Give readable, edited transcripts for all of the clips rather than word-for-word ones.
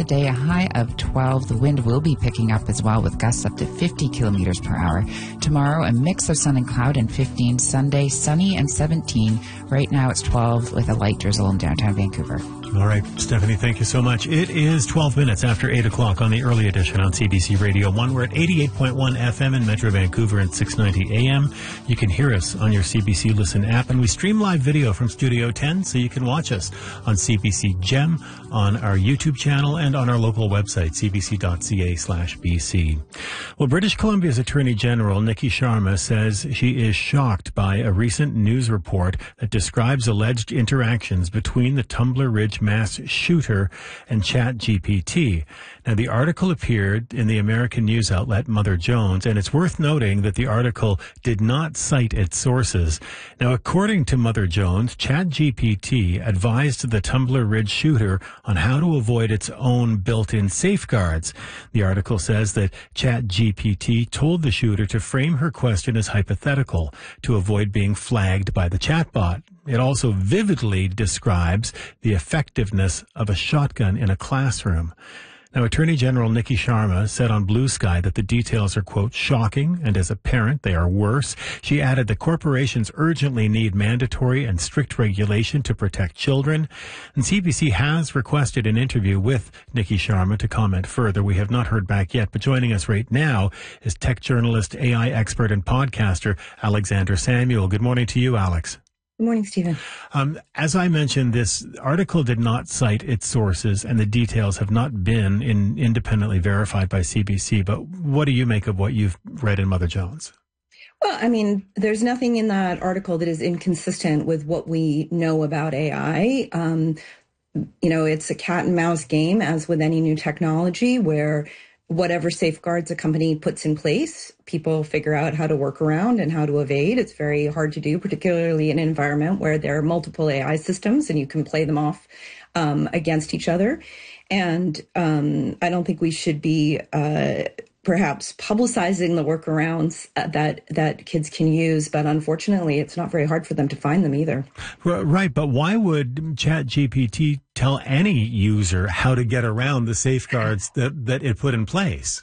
today, a high of 12. The wind will be picking up as well with gusts up to 50 kilometers per hour. Tomorrow, a mix of sun and cloud and 15. Sunday, sunny and 17. Right now it's 12 with a light drizzle in downtown Vancouver. All right, Stephanie, thank you so much. It is 12 minutes after 8 o'clock on the early edition on CBC Radio 1. We're at 88.1 FM in Metro Vancouver and 690 AM. You can hear us on your CBC Listen app, and we stream live video from Studio 10, so you can watch us on CBC Gem, on our YouTube channel, and on our local website, cbc.ca/BC. Well, British Columbia's Attorney General Nikki Sharma says she is shocked by a recent news report that describes alleged interactions between the Tumbler Ridge mass shooter and ChatGPT. Now, the article appeared in the American news outlet Mother Jones, and it's worth noting that the article did not cite its sources. Now, according to Mother Jones, ChatGPT advised the Tumbler Ridge shooter on how to avoid its own built-in safeguards. The article says that ChatGPT told the shooter to frame her question as hypothetical to avoid being flagged by the chatbot. It also vividly describes the effectiveness of a shotgun in a classroom. Now, Attorney General Nikki Sharma said on Blue Sky that the details are, quote, shocking, and as a parent, they are worse. She added that corporations urgently need mandatory and strict regulation to protect children. And CBC has requested an interview with Nikki Sharma to comment further. We have not heard back yet, but joining us right now is tech journalist, AI expert, and podcaster Alexander Samuel. Good morning to you, Alex. Good morning, Stephen. As I mentioned, this article did not cite its sources, and the details have not been independently verified by CBC. But what do you make of what you've read in Mother Jones? Well, I mean, there's nothing in that article that is inconsistent with what we know about AI. It's a cat and mouse game, as with any new technology, where whatever safeguards a company puts in place, people figure out how to work around and how to evade. It's very hard to do, particularly in an environment where there are multiple AI systems and you can play them off against each other. And I don't think we should be perhaps publicizing the workarounds that kids can use, but unfortunately, it's not very hard for them to find them either. Right, but why would ChatGPT tell any user how to get around the safeguards that it put in place?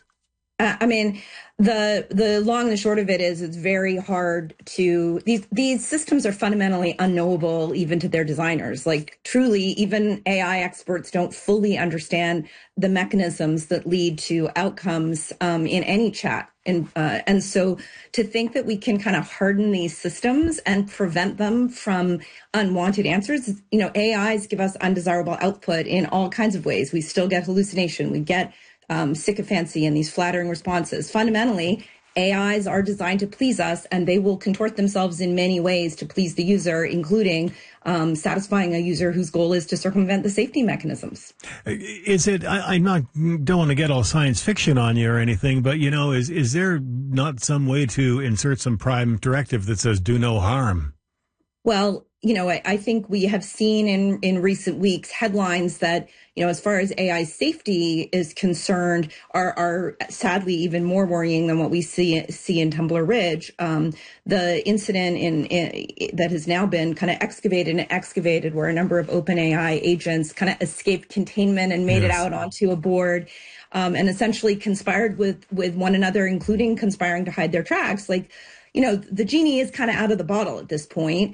The long and the short of it is it's very hard to, these systems are fundamentally unknowable even to their designers. Like truly, even AI experts don't fully understand the mechanisms that lead to outcomes in any chat. And so to think that we can kind of harden these systems and prevent them from unwanted answers, AIs give us undesirable output in all kinds of ways. We still get hallucination. We get sycophancy and these flattering responses. Fundamentally, AIs are designed to please us, and they will contort themselves in many ways to please the user, including satisfying a user whose goal is to circumvent the safety mechanisms. Is it? Don't want to get all science fiction on you or anything, but is there not some way to insert some prime directive that says do no harm? Well, I think we have seen in recent weeks headlines that, as far as AI safety is concerned, are sadly even more worrying than what we see in Tumbler Ridge. The incident that has now been kind of excavated where a number of OpenAI agents kind of escaped containment and made it out onto a board. And essentially conspired with one another, including conspiring to hide their tracks. The genie is kind of out of the bottle at this point.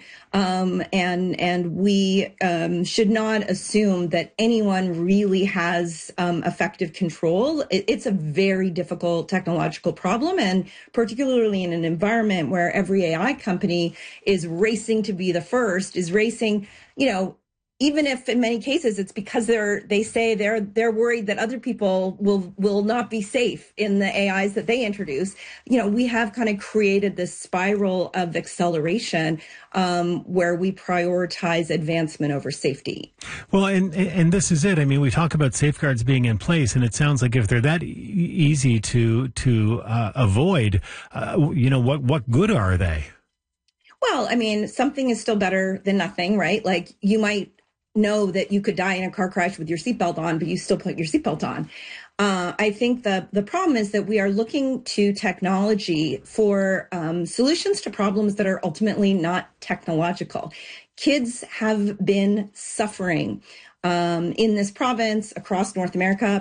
And we should not assume that anyone really has effective control. It's a very difficult technological problem, and particularly in an environment where every AI company is racing to be the first, is racing, even if in many cases it's because they say they're worried that other people will not be safe in the AIs that they introduce. We have kind of created this spiral of acceleration where we prioritize advancement over safety. Well, and this is it. I mean, we talk about safeguards being in place, and it sounds like if they're that easy to avoid, what good are they? Well, something is still better than nothing, right? Like you might know that you could die in a car crash with your seatbelt on, but you still put your seatbelt on. I think the problem is that we are looking to technology for solutions to problems that are ultimately not technological. Kids have been suffering in this province, across North America,